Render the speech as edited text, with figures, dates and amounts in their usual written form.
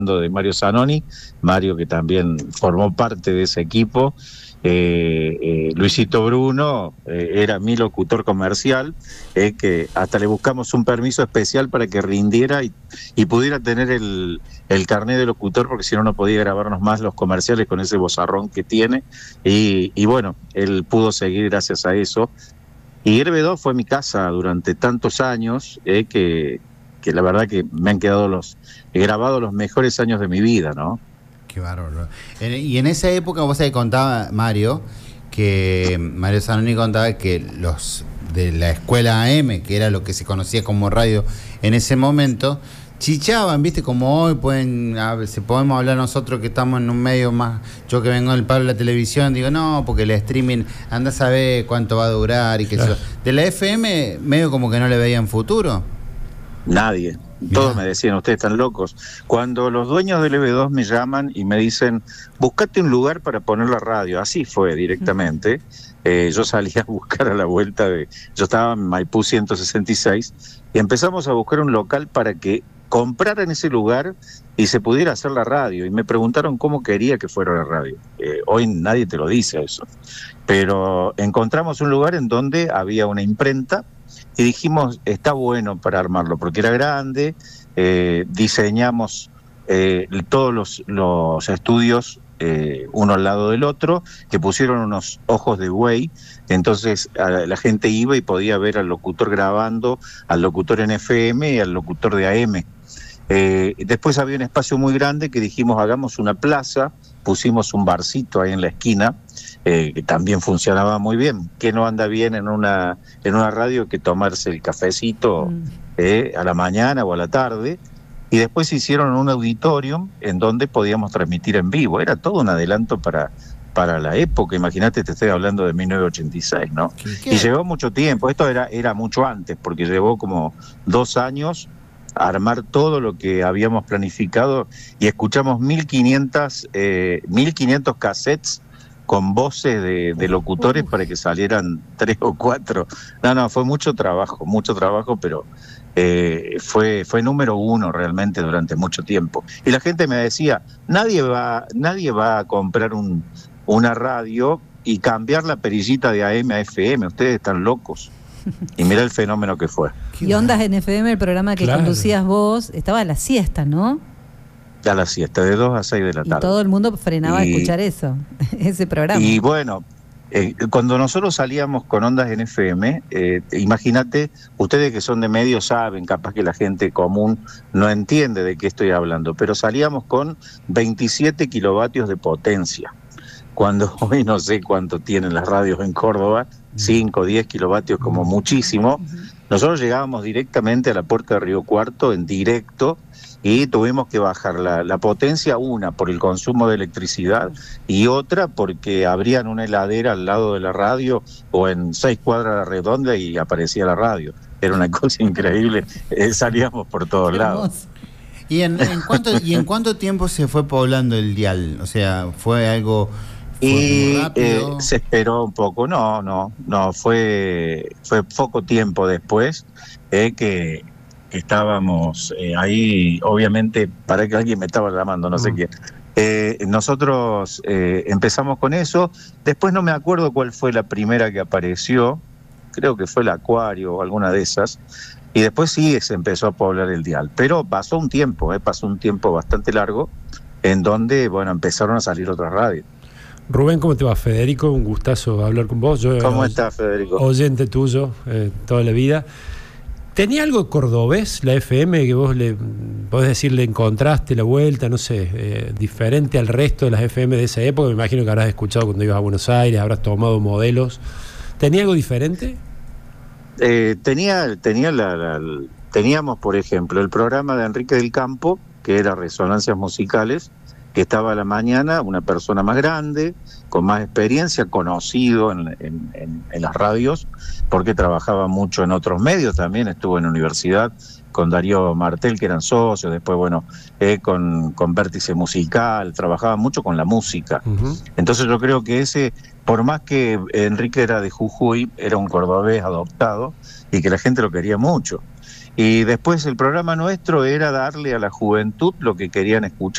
de Mario Zanoni, Mario que también formó parte de ese equipo. Luisito Bruno era mi locutor comercial, que hasta le buscamos un permiso especial para que rindiera y pudiera tener el carnet de locutor, porque si no, no podía grabarnos más los comerciales con ese vozarrón que tiene, y bueno, él pudo seguir gracias a eso. Y RB2 fue mi casa durante tantos años, que la verdad que me han quedado he grabado los mejores años de mi vida, ¿no? Qué bárbaro. Y en esa época vos ahí contaba, Mario Zanoni contaba que los de la escuela AM, que era lo que se conocía como radio en ese momento, chichaban, viste, como hoy si podemos hablar nosotros que estamos en un medio más, yo que vengo del palo de la televisión, digo, no, porque el streaming, anda a saber cuánto va a durar y qué sé yo. De la FM, medio como que no le veían futuro. Nadie. Todos me decían, ustedes están locos. Cuando los dueños del EB2 me llaman y me dicen, buscate un lugar para poner la radio, así fue directamente. Yo salí a buscar a la vuelta yo estaba en Maipú 166, y empezamos a buscar un local para que compraran ese lugar y se pudiera hacer la radio. Y me preguntaron cómo quería que fuera la radio. Hoy nadie te lo dice eso. Pero encontramos un lugar en donde había una imprenta, y dijimos, está bueno para armarlo, porque era grande. Diseñamos todos los estudios uno al lado del otro, que pusieron unos ojos de buey, entonces la gente iba y podía ver al locutor grabando, al locutor en FM y al locutor de AM. Después había un espacio muy grande que dijimos, hagamos una plaza, pusimos un barcito ahí en la esquina, que también funcionaba muy bien. ¿Qué no anda bien en una radio que tomarse el cafecito a la mañana o a la tarde? Y después hicieron un auditorium en donde podíamos transmitir en vivo. Era todo un adelanto para la época. Imagínate, te estoy hablando de 1986, ¿no? ¿Qué? Y llevó mucho tiempo. Esto era mucho antes, porque llevó como 2 años a armar todo lo que habíamos planificado, y escuchamos 1500 cassettes con voces de locutores para que salieran 3 o 4. No, fue mucho trabajo, pero fue número 1 realmente durante mucho tiempo. Y la gente me decía, nadie va a comprar una radio y cambiar la perillita de AM a FM, ustedes están locos. Y mira el fenómeno que fue. Y Ondas en FM, el programa que conducías vos, estaba a la siesta, ¿no? A la siesta, de 2 a 6 de la tarde. Y todo el mundo frenaba a escuchar eso, ese programa. Y bueno, cuando nosotros salíamos con Ondas en FM, imagínate, ustedes que son de medios saben, capaz que la gente común no entiende de qué estoy hablando, pero salíamos con 27 kilovatios de potencia. Cuando hoy no sé cuánto tienen las radios en Córdoba, 5 o 10 kilovatios como muchísimo. Nosotros llegábamos directamente a la puerta de Río Cuarto en directo, y tuvimos que bajar la potencia, una por el consumo de electricidad y otra porque abrían una heladera al lado de la radio, o en 6 cuadras a la redonda, y aparecía la radio. Era una cosa increíble, salíamos por todos lados. ¿Y en cuánto tiempo se fue poblando el dial? O sea, ¿fue algo...? Y se esperó un poco, no, fue poco tiempo después que estábamos ahí, obviamente, para que alguien me estaba llamando, no sé quién. Nosotros empezamos con eso, después no me acuerdo cuál fue la primera que apareció, creo que fue el Acuario o alguna de esas, y después sí se empezó a poblar el dial, pero pasó un tiempo bastante largo, en donde, bueno, empezaron a salir otras radios. Rubén, ¿cómo te va? Federico, un gustazo hablar con vos. ¿Cómo estás, Federico? Oyente tuyo toda la vida. ¿Tenía algo cordobés la FM que vos podés decir, le encontraste la vuelta, no sé, diferente al resto de las FM de esa época? Me imagino que habrás escuchado cuando ibas a Buenos Aires, habrás tomado modelos. ¿Tenía algo diferente? Teníamos, por ejemplo, el programa de Enrique del Campo, que era Resonancias Musicales, que estaba a la mañana, una persona más grande, con más experiencia, conocido en las radios, porque trabajaba mucho en otros medios también, estuvo en la universidad con Darío Martel, que eran socios, después, bueno, con Vértice Musical, trabajaba mucho con la música. Entonces yo creo que ese, por más que Enrique era de Jujuy, era un cordobés adoptado, y que la gente lo quería mucho. Y después el programa nuestro era darle a la juventud lo que querían escuchar.